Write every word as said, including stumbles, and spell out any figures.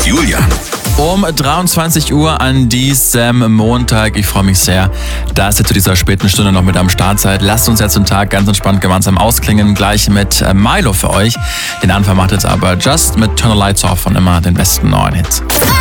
Julian. Um dreiundzwanzig Uhr an diesem Montag. Ich freue mich sehr, dass ihr zu dieser späten Stunde noch mit am Start seid. Lasst uns jetzt den Tag ganz entspannt gemeinsam ausklingen. Gleich mit Milo für euch. Den Anfang macht jetzt aber Just mit Turn the Lights Off und immer den besten neuen Hits.